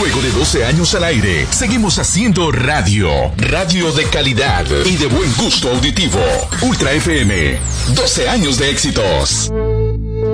Luego de 12 años al aire, seguimos haciendo radio. Radio de calidad y de buen gusto auditivo. Ultra FM, 12 años de éxitos.